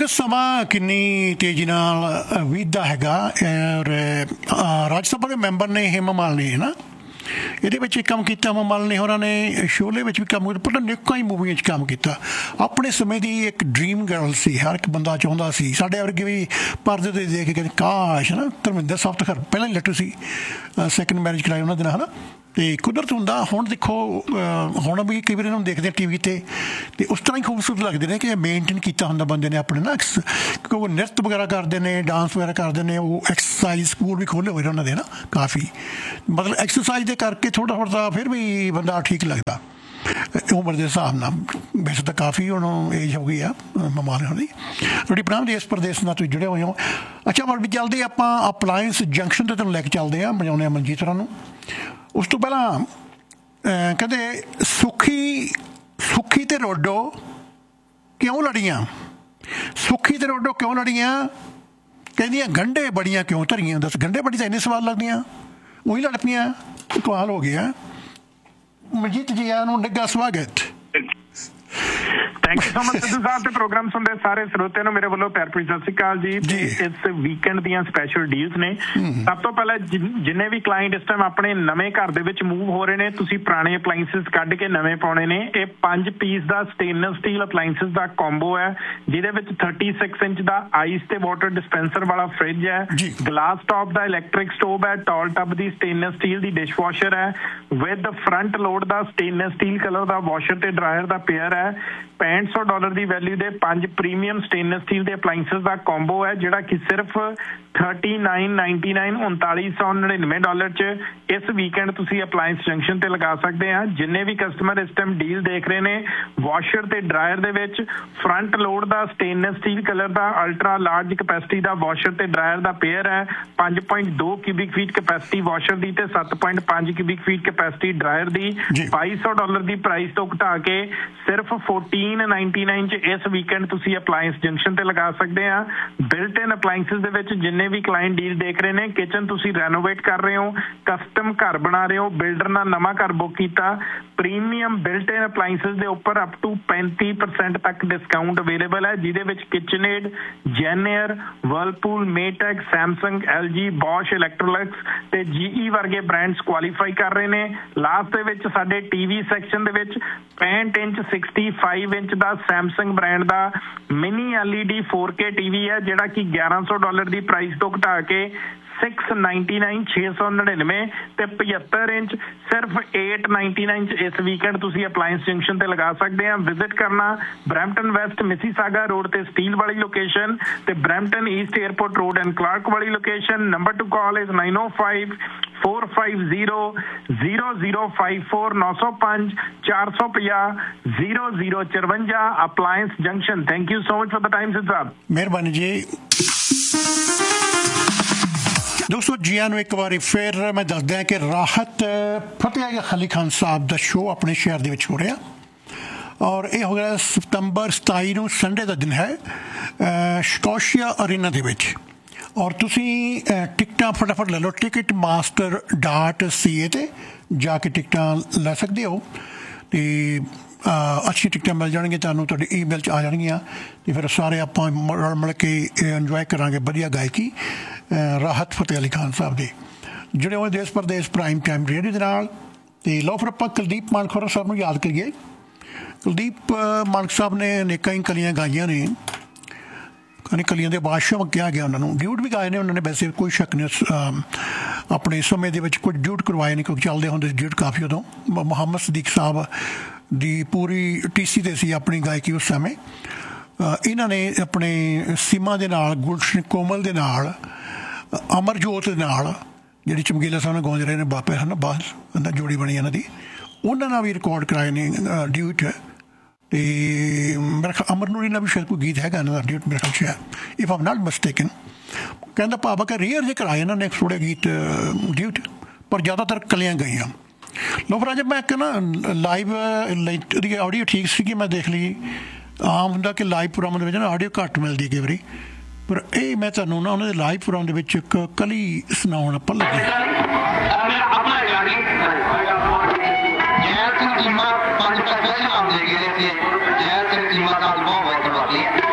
ਦੇਖੋ ਸਮਾਂ ਕਿੰਨੀ ਤੇਜ਼ੀ ਨਾਲ ਬੀਤਦਾ ਹੈਗਾ। ਔਰ ਰਾਜ ਸਭਾ ਦੇ ਮੈਂਬਰ ਨੇ ਹੇਮਾ ਮਾਲਿਨੀ ਹੈ ਨਾ, ਇਹਦੇ ਵਿੱਚ ਕੰਮ ਕੀਤਾ। ਹੇਮਾ ਮਾਲਿਨੀ ਹੋਰਾਂ ਨੇ ਸ਼ੋਲੇ ਵਿੱਚ ਵੀ ਕੰਮ ਕੀਤਾ, ਪਤਾ ਅਨੇਕਾਂ ਹੀ ਮੂਵੀਆਂ 'ਚ ਕੰਮ ਕੀਤਾ। ਆਪਣੇ ਸਮੇਂ ਦੀ ਇੱਕ ਡਰੀਮ ਗਰਲ ਸੀ, ਹਰ ਇੱਕ ਬੰਦਾ ਚਾਹੁੰਦਾ ਸੀ। ਸਾਡੇ ਵਰਗੇ ਵੀ ਪਰਦੇ 'ਤੇ ਦੇਖ ਕੇ ਕਹਿੰਦੇ ਕਾਸ਼ ਹੈ ਨਾ। ਧਰਮਿੰਦਰ ਸਾਹਿਬ ਤਾਂ ਖੈਰ ਪਹਿਲਾਂ ਹੀ ਲੱਟੂ ਸੀ, ਸੈਕਿੰਡ ਮੈਰਿਜ ਕਰਾਈ ਉਹਨਾਂ ਦੇ ਨਾਲ ਹੈ ਨਾ। ਅਤੇ ਕੁਦਰਤ ਹੁੰਦਾ। ਹੁਣ ਦੇਖੋ ਹੁਣ ਵੀ ਕਈ ਵਾਰੀ ਇਹਨਾਂ ਨੂੰ ਦੇਖਦੇ ਟੀ ਵੀ 'ਤੇ ਅਤੇ ਉਸ ਤਰ੍ਹਾਂ ਹੀ ਖੂਬਸੂਰਤ ਲੱਗਦੇ ਨੇ ਕਿ ਮੇਨਟੇਨ ਕੀਤਾ ਹੁੰਦਾ ਬੰਦੇ ਨੇ ਆਪਣੇ ਨਾ। ਕਿਉਂਕਿ ਉਹ ਨ੍ਰਿਤ ਵਗੈਰਾ ਕਰਦੇ ਨੇ, ਡਾਂਸ ਵਗੈਰਾ ਕਰਦੇ ਨੇ। ਉਹ ਐਕਸਰਸਾਈਜ਼ ਸਕੂਲ ਵੀ ਖੋਲ੍ਹੇ ਹੋਏ ਨੇ ਉਹਨਾਂ ਦੇ ਨਾ ਕਾਫੀ, ਮਤਲਬ ਐਕਸਰਸਾਈਜ਼ ਦੇ ਕਰਕੇ ਥੋੜ੍ਹਾ ਥੋੜ੍ਹਾ ਫਿਰ ਵੀ ਬੰਦਾ ਠੀਕ ਲੱਗਦਾ ਉਮਰ ਦੇ ਹਿਸਾਬ ਨਾਲ। ਵੈਸੇ ਤਾਂ ਕਾਫੀ ਹੁਣ ਏਜ ਹੋ ਗਈ ਆ ਮਾਲਿਨੀ ਹੋਣੀ। ਤੁਹਾਡੀ ਪ੍ਰਾਮ ਦੇਸ਼ ਪ੍ਰਦੇਸ਼ ਨਾਲ ਤੁਸੀਂ ਜੁੜੇ ਹੋਏ ਹੋ। ਅੱਛਾ ਹੁਣ ਵੀ ਚੱਲਦੇ ਆਪਾਂ ਅਪਲਾਇੰਸ ਜੰਕਸ਼ਨ 'ਤੇ ਤੁਹਾਨੂੰ ਲੈ ਕੇ ਚੱਲਦੇ ਹਾਂ, ਬਜਾਉਂਦੇ ਹਾਂ ਮਨਜੀਤ ਹੋਰਾਂ ਨੂੰ। ਉਸ ਤੋਂ ਪਹਿਲਾਂ ਕਹਿੰਦੇ ਸੁੱਖੀ ਤੇ ਰੋਡੋ ਕਿਉਂ ਲੜੀਆਂ? ਸੁੱਖੀ ਤੇ ਰੋਡੋ ਕਿਉਂ ਲੜੀਆਂ? ਕਹਿੰਦੀਆਂ ਗੰਢੇ ਬੜੀਆਂ ਕਿਉਂ ਧਰੀਆਂ? ਦੱਸ, ਗੰਢੇ ਬੜੀ ਤਾਂ ਇੰਨੇ ਸਵਾਦ ਲੱਗਦੀਆਂ, ਉਹੀ ਲੜ ਪਈਆਂ। ਕਮਾਲ ਹੋ ਗਿਆ। ਮਨਜੀਤ ਜੀ ਆਇਆਂ ਨੂੰ ਨਿੱਘਾ ਸਵਾਗਤ। Thank you so much Sidhu ਸਾਹਿਬ। ਤੇ ਪ੍ਰੋਗਰਾਮ ਸੁਣਦੇ ਸਾਰੇ ਸਰੋਤਿਆਂ ਨੂੰ ਮੇਰੇ ਵੱਲੋਂ ਪਿਆਰ ਭਰੀ ਸਤਿ ਸ਼੍ਰੀ ਅਕਾਲ ਜੀ। ਤੇ ਇਸ ਵੀਕਐਂਡ ਦੀਆਂ ਸਪੈਸ਼ਲ ਡੀਲਸ ਨੇ। ਸਭ ਤੋਂ ਪਹਿਲਾਂ ਜਿੰਨੇ ਵੀ ਕਲਾਇੰਟ ਇਸ ਟਾਈਮ ਆਪਣੇ ਨਵੇਂ ਘਰ ਦੇ ਵਿੱਚ ਮੂਵ ਹੋ ਰਹੇ ਨੇ, ਤੁਸੀਂ ਪੁਰਾਣੇ ਅਪਲਾਇੰਸਿਸ ਕੱਢ ਕੇ ਨਵੇਂ ਪਾਉਣੇ ਨੇ। ਇਹ 5 ਪੀਸ ਦਾ ਸਟੇਨਲੈਸ ਸਟੀਲ ਅਪਲਾਇੰਸਿਸ ਦਾ ਕੰਬੋ ਹੈ, ਜਿਹਦੇ ਵਿੱਚ 36 ਇੰਚ ਦਾ ਆਈਸ ਤੇ ਵਾਟਰ ਡਿਸਪੈਂਸਰ ਵਾਲਾ ਫ੍ਰਿਜ ਹੈ, ਗਲਾਸ ਟਾਪ ਦਾ ਇਲੈਕਟ੍ਰਿਕ ਸਟੋਵ ਹੈ, ਟਾਲ ਟੱਬ ਦੀ ਸਟੇਨਲੈਸ ਸਟੀਲ ਦੀ ਡਿਸ਼ਵਾਸ਼ਰ ਹੈ, with front load the stainless steel colour the washer ਤੇ ਡਰਾਇਰ ਦਾ ਪੇਅਰ ਹੈ। $65 ਦੀ ਵੈਲਿਊ ਦੇ 5 ਪ੍ਰੀਮੀਅਮ ਸਟੇਨਲੈਸ ਸਟੀਲ ਦੇ ਅਪਲਾਇੰਸਿਸ ਦਾ ਕੰਬੋ ਹੈ, ਜਿਹੜਾ ਕਿ ਸਿਰਫ $39.99 $3999 'ਚ ਇਸ ਵੀਕਐਂਡ ਤੁਸੀਂ ਅਪਲਾਇੰਸ ਜੰਕਸ਼ਨ ਤੇ ਲਗਾ ਸਕਦੇ ਆ। ਜਿੰਨੇ ਵੀ ਕਸਟਮਰ ਇਸ ਟਾਈਮ ਡੀਲ ਦੇਖ ਰਹੇ ਨੇ, ਵਾਸ਼ਰ ਤੇ ਡਰਾਇਰ ਦੇ ਵਿੱਚ ਫਰੰਟ ਲੋਡ ਦਾ ਸਟੇਨਲੈਸ ਸਟੀਲ ਕਲਰ ਦਾ ਅਲਟਰਾ ਲਾਰਜ ਕਪੈਸਿਟੀ ਦਾ ਵਾਸ਼ਰ ਤੇ ਡਰਾਇਰ ਦਾ ਪੇਅਰ ਹੈ। 5.2 ਕਿਊਬਿਕ ਫੀਟ ਕਪੈਸਿਟੀ ਵਾਸ਼ਰ ਦੀ ਤੇ 7.5 ਕਿਊਬਿਕ ਫੀਟ ਕਪੈਸਿਟੀ ਡਰਾਇਰ ਦੀ। $2200 ਦੀ ਪ੍ਰਾਈਸ ਤੋਂ ਘਟਾ ਕੇ ਸਿਰਫ $1499 'ਚ ਇਸ ਵੀਕਐਂਡ ਤੁਸੀਂ ਅਪਲਾਇੰਸ ਜੰਕਸ਼ਨ ਤੇ ਲਗਾ ਸਕਦੇ ਆ। ਬਿਲਟ ਇਨ ਅਪਲਾਇੰਸਿਸ ਦੇ ਵਿੱਚ ਜਿੰਨੇ ਵੀ ਕਲਾਇੰਟ ਡੀਲ ਦੇਖ ਰਹੇ ਨੇ, ਕਿਚਨ ਤੁਸੀਂ ਰੈਨੋਵੇਟ ਕਰ ਰਹੇ ਹੋ, ਕਸਟਮ ਘਰ ਬਣਾ ਰਹੇ ਹੋ, ਬਿਲਡਰ ਨਾਲ ਨਵਾਂ ਘਰ ਬੁੱਕ ਕੀਤਾ, ਪ੍ਰੀਮੀਅਮ ਬਿਲਟ ਇਨ ਅਪਲਾਇੰਸਿਸ ਦੇ ਉੱਪਰ ਅਪ ਟੂ 35% ਤੱਕ ਡਿਸਕਾਊਂਟ ਅਵੇਲੇਬਲ ਹੈ, ਜਿਹਦੇ ਵਿੱਚ ਕਿਚਨਏਡ, ਜੈਨਏਅਰ, ਵਰਲਪੂਲ, ਮੇਟੈਕ, ਸੈਮਸੰਗ, LG, ਬੌਸ਼, ਇਲੈਕਟ੍ਰੋਲਿਕਸ ਤੇ GE ਵਰਗੇ ਬ੍ਰਾਂਡਸ ਕੁਆਲੀਫਾਈ ਕਰ ਰਹੇ ਨੇ। ਲਾਸਟ ਦੇ ਵਿੱਚ ਸਾਡੇ ਟੀਵੀ ਸੈਕਸ਼ਨ ਦੇ ਵਿੱਚ 65 ਇੰਚ 65 ਇੰਚ ਦਾ ਸੈਮਸੰਗ ਬ੍ਰਾਂਡ ਦਾ ਮਿਨੀ LED 4K ਟੀਵੀ ਹੈ, ਜਿਹੜਾ ਕਿ $1100 ਦੀ ਪ੍ਰਾਈਸ ਤੋਂ ਘਟਾ ਕੇ $699 699 ਤੇ 75 ਇੰਚ ਸਿਰਫ $899 'ਚ ਇਸ ਵੀਕਐਂਡ ਤੁਸੀਂ ਅਪਲਾਇੰਸ ਜੰਕਸ਼ਨ ਤੇ ਲਗਾ ਸਕਦੇ ਆ। ਵਿਜ਼ਿਟ ਕਰਨਾ ਬਰੈਂਪਟਨ ਵੈਸਟ ਮਿਸੀਸਾਗਾ ਰੋਡ ਤੇ ਸਟੀਲ ਵਾਲੀ ਲੋਕੇਸ਼ਨ ਤੇ Brampton East airport road and Clark ਵਾਲੀ location. Number two call is 905 450-0054 905 450 0054 appliance junction. Thank you so much for the time सिद्ध साहब। ਮਿਹਰਬਾਨੀ ਜੀ। ਦੋਸਤੋ ਜੀਆਂ ਨੂੰ ਇੱਕ ਵਾਰੀ ਫਿਰ ਮੈਂ ਦੱਸਦਾ ਕਿ ਰਾਹਤ ਫਤਿਹ ਅਲੀ ਖਾਨ ਸਾਹਿਬ ਦਾ ਸ਼ੋਅ ਆਪਣੇ ਸ਼ਹਿਰ ਦੇ ਵਿੱਚ ਹੋ ਰਿਹਾ, ਔਰ ਇਹ ਹੋ ਰਿਹਾ ਸਤੰਬਰ 27 ਨੂੰ ਸੰਡੇ ਦਾ ਦਿਨ ਹੈ, ਸਕੋਸ਼ੀਆ ਅਰੀਨਾ ਦੇ ਵਿੱਚ। ਔਰ ਤੁਸੀਂ ਟਿਕਟਾਂ ਫਟਾਫਟ ਲੈ ਲਓ, ticketmaster.ca 'ਤੇ ਜਾ ਕੇ ਟਿਕਟਾਂ ਲੈ ਸਕਦੇ ਹੋ ਅਤੇ ਅੱਛੀ ਟਿਕਟਾਂ ਮਿਲ ਜਾਣਗੀਆਂ ਤੁਹਾਨੂੰ, ਤੁਹਾਡੀ ਈਮੇਲ 'ਚ ਆ ਜਾਣਗੀਆਂ ਅਤੇ ਫਿਰ ਸਾਰੇ ਆਪਾਂ ਰਲ ਮਿਲ ਕੇ ਇੰਜੋਏ ਕਰਾਂਗੇ ਵਧੀਆ ਗਾਇਕੀ ਰਾਹਤ ਫਤਿਹ ਅਲੀ ਖਾਨ ਸਾਹਿਬ ਦੇ, ਜਿਹੜੇ ਉਹ ਦੇਸ਼ ਪ੍ਰਦੇਸ਼ ਪ੍ਰਾਈਮ ਟਾਈਮ ਰੇਡੀਓ ਦੇ ਨਾਲ। ਅਤੇ ਲਓ ਫਿਰ ਆਪਾਂ ਕੁਲਦੀਪ ਮਾਨਕ ਹੋਰਾਂ ਸਾਹਿਬ ਨੂੰ ਯਾਦ ਕਰੀਏ। ਕੁਲਦੀਪ ਮਾਨਕ ਸਾਹਿਬ ਨੇ ਅਨੇਕਾਂ ਹੀ ਕਲੀਆਂ ਗਾਈਆਂ ਨੇ, ਕਲੀਆਂ ਦੇ ਬਾਦਸ਼ਾਹ ਕਿਹਾ ਗਿਆ ਉਹਨਾਂ ਨੂੰ। ਡਿਊਟ ਵੀ ਗਾਏ ਨੇ ਉਹਨਾਂ ਨੇ, ਵੈਸੇ ਕੋਈ ਸ਼ੱਕ ਨਹੀਂ ਆਪਣੇ ਸਮੇਂ ਦੇ ਵਿੱਚ ਕੁਝ ਡਿਊਟ ਕਰਵਾਏ ਨੇ, ਕਿਉਂਕਿ ਚੱਲਦੇ ਹੁੰਦੇ ਸੀ ਡਿਊਟ ਕਾਫੀ ਉਦੋਂ। ਮੁਹੰਮਦ ਸਦੀਕ ਸਾਹਿਬ ਦੀ ਪੂਰੀ TC 'ਤੇ ਸੀ ਆਪਣੀ ਗਾਇਕੀ ਉਸ ਸਮੇਂ। ਇਹਨਾਂ ਨੇ ਆਪਣੇ ਸੀਮਾ ਦੇ ਨਾਲ, ਗੁਲਸ਼ਨ ਕੋਮਲ ਦੇ ਨਾਲ, ਅਮਰਜੋਤ ਦੇ ਨਾਲ, ਜਿਹੜੀ ਚਮਕੀਲਾ ਸਾਹਿਬ ਨਾਲ ਗਾਉਂਦੇ ਰਹੇ ਨੇ ਬਾਪੇ ਹਨ, ਬਾਸ ਜੋੜੀ ਬਣੀ ਇਹਨਾਂ ਦੀ, ਉਹਨਾਂ ਨਾਲ ਵੀ ਰਿਕਾਰਡ ਕਰਾਏ ਨੇ ਡਿਊਟ। ਅਤੇ ਮੇਰਾ ਖਿਆਲ ਅਮਰ ਨੂਰੀ ਨਾਲ ਵੀ ਸ਼ਾਇਦ ਕੋਈ ਗੀਤ ਹੈਗਾ ਇਹਨਾਂ ਦਾ ਡਿਊਟ, ਮੇਰੇ ਖਿਆਲ 'ਚ ਹੈ, ਇਫ ਆਮ ਨਾਟ ਮਿਸਟੇਕਨ। ਕਹਿੰਦਾ ਭਾਵ ਕਿ ਰੇਅਰ ਜੇ ਕਰਾਏ ਇਹਨਾਂ ਨੇ ਥੋੜ੍ਹੇ ਗੀਤ ਡਿਊਟ, ਪਰ ਜ਼ਿਆਦਾਤਰ ਕਲੀਆਂ ਗਈਆਂ। ਲੋ ਫਿਰ ਅੱਜ ਮੈਂ ਇੱਕ ਨਾ ਲਾਈਵ ਉਹਦੀ ਆਡੀਓ ਠੀਕ ਸੀਗੀ, ਮੈਂ ਦੇਖ ਲਈ। ਆਮ ਹੁੰਦਾ ਕਿ ਲਾਈਵ ਪ੍ਰੋਗਰਾਮ ਦੇ ਵਿੱਚ ਨਾ ਆਡੀਓ ਘੱਟ ਮਿਲਦੀ ਕਈ ਵਾਰੀ, ਪਰ ਇਹ ਮੈਂ ਤੁਹਾਨੂੰ ਨਾ ਉਹਨਾਂ ਦੇ ਲਾਈਵ ਪ੍ਰੋਗਰਾਮ ਦੇ ਵਿੱਚ ਇੱਕ ਕਲੀ ਸੁਣਾਉਣ ਆਪਾਂ ਲੱਗੇ। जय तेरी कीमत 5 पैसे शाम दे गए थे, जय तेरी कीमत आज बहुत बढ़ रही है।